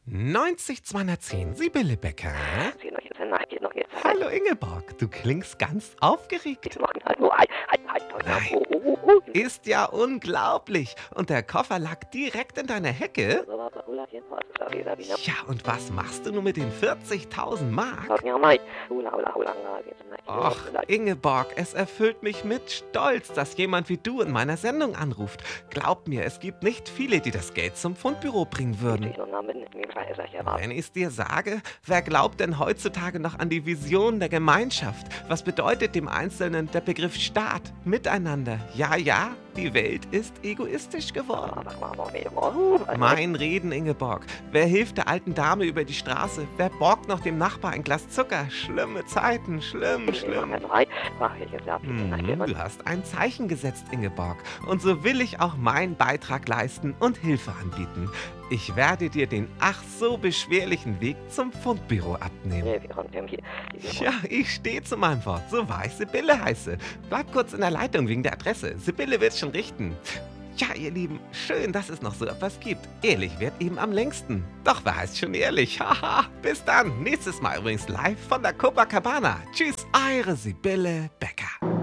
90 210, Sibylle Becker. Zie nog eens en naak je nog eens. Hallo Ingeborg, du klingst ganz aufgeregt. Nog een hallo, halt. Nein. Ist ja unglaublich. Und der Koffer lag direkt in deiner Hecke? Ja, und was machst du nun mit den 40.000 Mark? Ach, Ingeborg, es erfüllt mich mit Stolz, dass jemand wie du in meiner Sendung anruft. Glaub mir, es gibt nicht viele, die das Geld zum Fundbüro bringen würden. Wenn ich's dir sage, wer glaubt denn heutzutage noch an die Vision der Gemeinschaft? Was bedeutet dem Einzelnen der Begriff Staat? Miteinander. Ja, die Welt ist egoistisch geworden. Mein Reden, Ingeborg. Wer hilft der alten Dame über die Straße? Wer borgt noch dem Nachbar ein Glas Zucker? Schlimme Zeiten, schlimm. Du hast ein Zeichen gesetzt, Ingeborg. Und so will ich auch meinen Beitrag leisten und Hilfe anbieten. Ich werde dir den ach so beschwerlichen Weg zum Fundbüro abnehmen. Ja, ich stehe zu meinem Wort, so wahr ich Sibylle heiße. Bleib kurz in der Leitung wegen der Adresse. Sibylle wird's schon richten. Ja, ihr Lieben, schön, dass es noch so etwas gibt. Ehrlich wird eben am längsten. Doch wer heißt schon ehrlich? Haha, bis dann. Nächstes Mal übrigens live von der Copacabana. Tschüss, eure Sibylle Becker.